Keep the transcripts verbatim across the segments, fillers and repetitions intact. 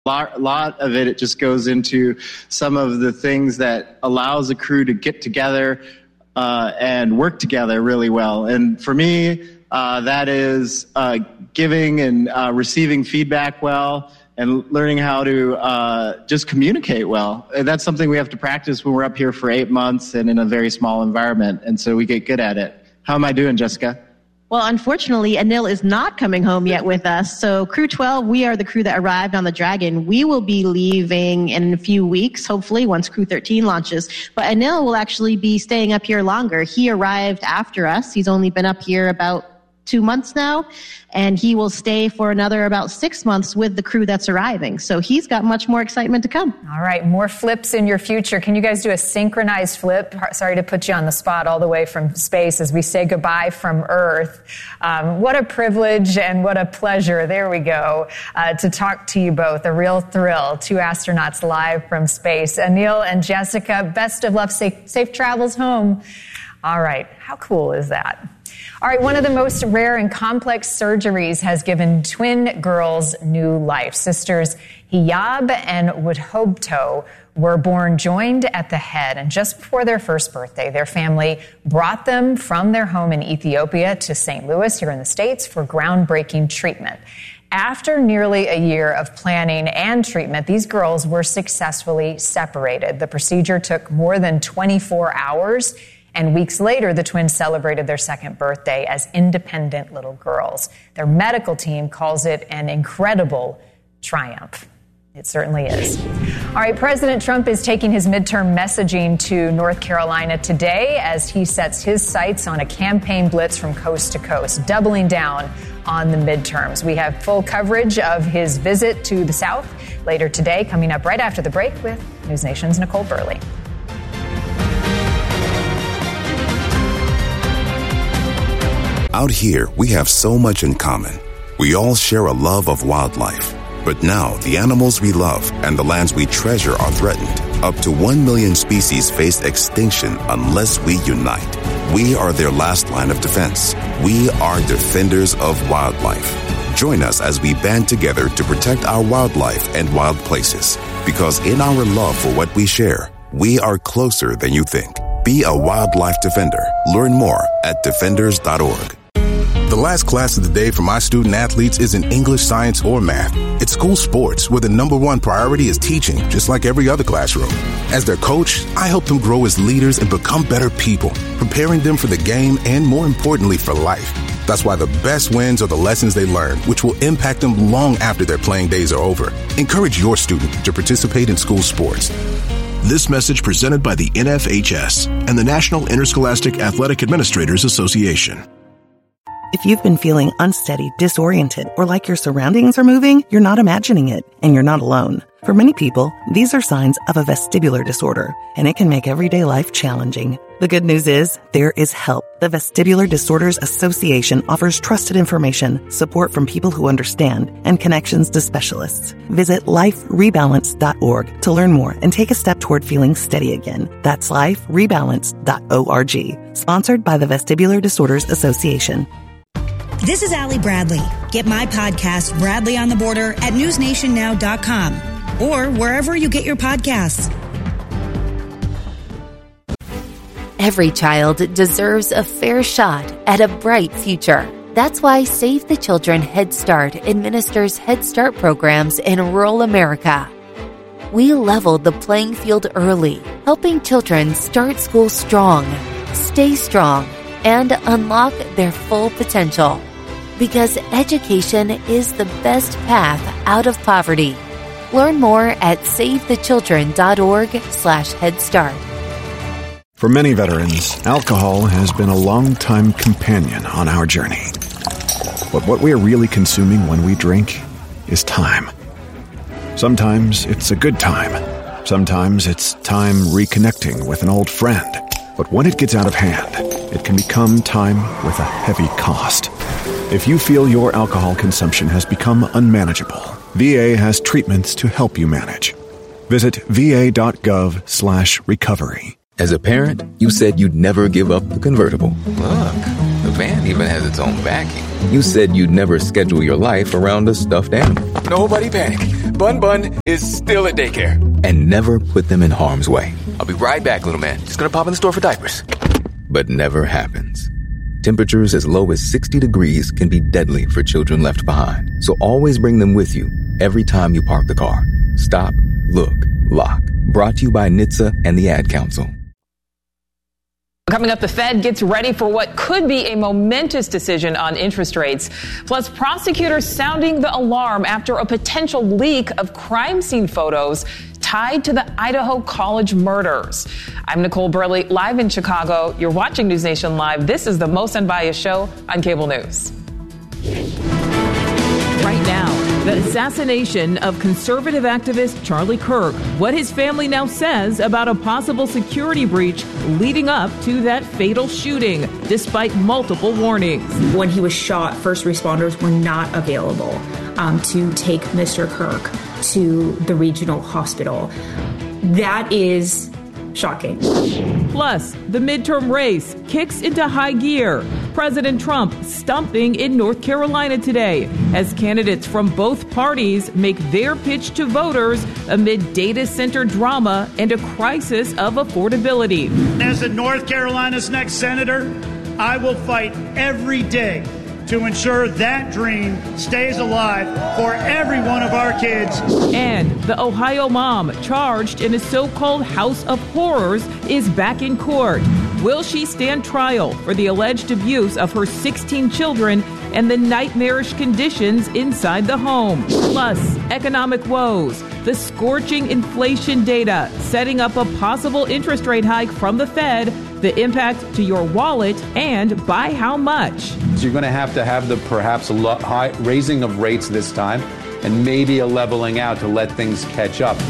lot, lot of it, it just goes into some of the things that allows a crew to get together uh, and work together really well. And for me, uh, that is uh, giving and uh, receiving feedback well, and learning how to uh, just communicate well. And that's something we have to practice when we're up here for eight months and in a very small environment. And so we get good at it. How am I doing, Jessica? Well, unfortunately, Anil is not coming home yet with us. So Crew twelve, we are the crew that arrived on the Dragon. We will be leaving in a few weeks, hopefully, once Crew thirteen launches. But Anil will actually be staying up here longer. He arrived after us. He's only been up here about two months now, and he will stay for another about six months with the crew that's arriving. So he's got much more excitement to come. All right, more flips in your future. Can you guys do a synchronized flip? Sorry to put you on the spot all the way from space as we say goodbye from Earth. Um, what a privilege and what a pleasure, there we go, uh, to talk to you both. A real thrill. Two astronauts live from space. Anil and Jessica, best of luck. Safe, safe travels home. All right, how cool is that? All right, one of the most rare and complex surgeries has given twin girls new life. Sisters Hiyab and Wudhobto were born joined at the head, and just before their first birthday, their family brought them from their home in Ethiopia to Saint Louis here in the States for groundbreaking treatment. After nearly a year of planning and treatment, these girls were successfully separated. The procedure took more than twenty-four hours. And weeks later, the twins celebrated their second birthday as independent little girls. Their medical team calls it an incredible triumph. It certainly is. All right, President Trump is taking his midterm messaging to North Carolina today as he sets his sights on a campaign blitz from coast to coast, doubling down on the midterms. We have full coverage of his visit to the South later today, coming up right after the break with News Nation's Nicole Burley. Out here, we have so much in common. We all share a love of wildlife. But now, the animals we love and the lands we treasure are threatened. Up to one million species face extinction unless we unite. We are their last line of defense. We are defenders of wildlife. Join us as we band together to protect our wildlife and wild places. Because in our love for what we share, we are closer than you think. Be a wildlife defender. Learn more at defenders dot org. The last class of the day for my student athletes isn't English, science, or math. It's school sports, where the number one priority is teaching, just like every other classroom. As their coach, I help them grow as leaders and become better people, preparing them for the game and, more importantly, for life. That's why the best wins are the lessons they learn, which will impact them long after their playing days are over. Encourage your student to participate in school sports. This message presented by the N F H S and the National Interscholastic Athletic Administrators Association. If you've been feeling unsteady, disoriented, or like your surroundings are moving, you're not imagining it, and you're not alone. For many people, these are signs of a vestibular disorder, and it can make everyday life challenging. The good news is, there is help. The Vestibular Disorders Association offers trusted information, support from people who understand, and connections to specialists. Visit life rebalance dot org to learn more and take a step toward feeling steady again. That's life rebalance dot org. Sponsored by the Vestibular Disorders Association. This is Allie Bradley. Get my podcast, Bradley on the Border, at news nation now dot com or wherever you get your podcasts. Every child deserves a fair shot at a bright future. That's why Save the Children Head Start administers Head Start programs in rural America. We leveled the playing field early, helping children start school strong, stay strong, and unlock their full potential. Because education is the best path out of poverty. Learn more at save the children dot org slash head start. For many veterans, alcohol has been a long-time companion on our journey. But what we are really consuming when we drink is time. Sometimes it's a good time. Sometimes it's time reconnecting with an old friend. But when it gets out of hand, it can become time with a heavy cost. If you feel your alcohol consumption has become unmanageable, V A has treatments to help you manage. Visit V A dot gov slash recovery. As a parent, you said you'd never give up the convertible. Look, the the van even has its own backing. You said you'd never schedule your life around a stuffed animal. Nobody panic. Bun Bun is still at daycare. And never put them in harm's way. I'll be right back, little man. Just gonna pop in the store for diapers. But never happens. Temperatures as low as sixty degrees can be deadly for children left behind. So always bring them with you every time you park the car. Stop, look, lock. Brought to you by N H T S A and the Ad Council. Coming up, the Fed gets ready for what could be a momentous decision on interest rates. Plus, prosecutors sounding the alarm after a potential leak of crime scene photos tied to the Idaho College murders. I'm Nicole Burley, live in Chicago. You're watching News Nation Live. This is the most unbiased show on cable news. Right now, the assassination of conservative activist Charlie Kirk, what his family now says about a possible security breach leading up to that fatal shooting, despite multiple warnings. When he was shot, first responders were not available um, to take Mister Kirk to the regional hospital. That is shocking. Plus, the midterm race kicks into high gear. President Trump stumping in North Carolina today as candidates from both parties make their pitch to voters amid data center drama and a crisis of affordability. As North Carolina's next senator, I will fight every day to ensure that dream stays alive for every one of our kids. And the Ohio mom charged in a so-called House of Horrors is back in court. Will she stand trial for the alleged abuse of her sixteen children and the nightmarish conditions inside the home? Plus, economic woes, the scorching inflation data, setting up a possible interest rate hike from the Fed, the impact to your wallet, and by how much. So you're going to have to have the perhaps a lo- high raising of rates this time and maybe a leveling out to let things catch up.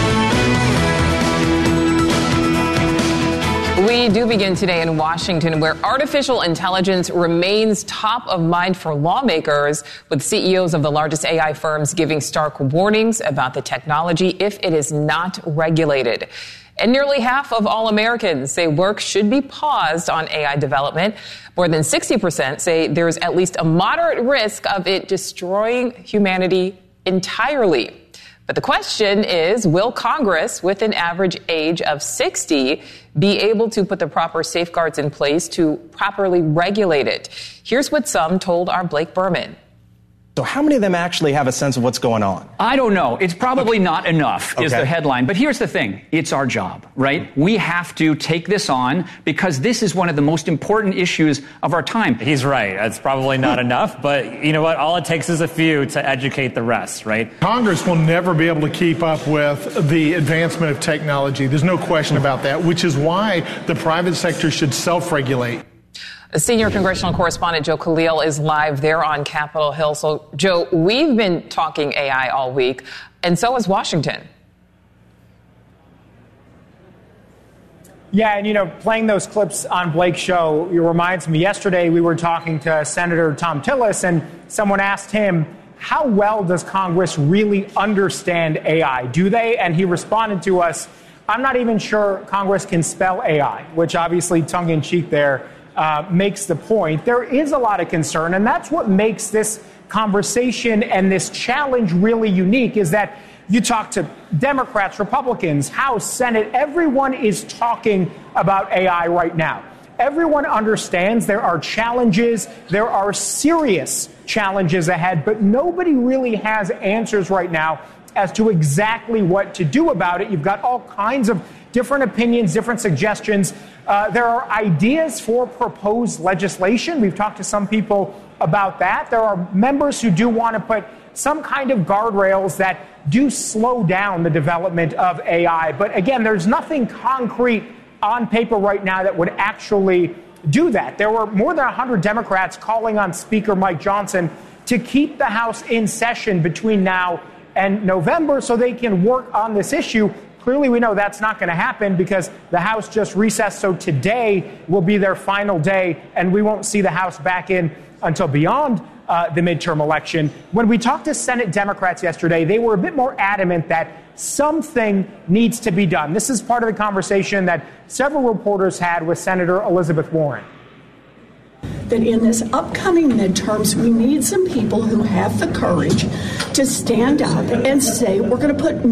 We do begin today in Washington, where artificial intelligence remains top of mind for lawmakers, with C E Os of the largest A I firms giving stark warnings about the technology if it is not regulated. And nearly half of all Americans say work should be paused on A I development. More than sixty percent say there's at least a moderate risk of it destroying humanity entirely. But the question is, will Congress, with an average age of sixty, be able to put the proper safeguards in place to properly regulate it? Here's what some told our Blake Berman. So how many of them actually have a sense of what's going on? I don't know. It's probably okay. not enough is okay. the headline. But here's the thing. It's our job, right? We have to take this on because this is one of the most important issues of our time. He's right. It's probably not enough. But you know what? All it takes is a few to educate the rest, right? Congress will never be able to keep up with the advancement of technology. There's no question about that, which is why the private sector should self-regulate. Senior congressional correspondent Joe Khalil is live there on Capitol Hill. So, Joe, we've been talking A I all week, and so has Washington. Yeah, and, you know, playing those clips on Blake's show, it reminds me, yesterday we were talking to Senator Thom Tillis, and someone asked him, how well does Congress really understand A I? Do they? And he responded to us, I'm not even sure Congress can spell A I, which obviously tongue-in-cheek there. Uh, makes the point. There is a lot of concern, and that's what makes this conversation and this challenge really unique, is that you talk to Democrats, Republicans, House, Senate, everyone is talking about A I right now. Everyone understands there are challenges, there are serious challenges ahead, but nobody really has answers right now as to exactly what to do about it. You've got all kinds of different opinions, different suggestions. Uh, there are ideas for proposed legislation. We've talked to some people about that. There are members who do want to put some kind of guardrails that do slow down the development of A I. But again, there's nothing concrete on paper right now that would actually do that. There were more than one hundred Democrats calling on Speaker Mike Johnson to keep the House in session between now and November so they can work on this issue. Clearly, we know that's not going to happen because the House just recessed. So today will be their final day, and we won't see the House back in until beyond uh, the midterm election. When we talked to Senate Democrats yesterday, they were a bit more adamant that something needs to be done. This is part of the conversation that several reporters had with Senator Elizabeth Warren. that in this upcoming midterms, we need some people who have the courage to stand up and say, we're going to put